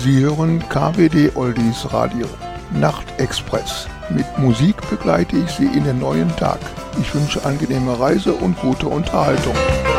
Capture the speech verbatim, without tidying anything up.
Sie hören K W D Oldies Radio, Nachtexpress. Mit Musik begleite ich Sie in den neuen Tag. Ich wünsche angenehme Reise und gute Unterhaltung.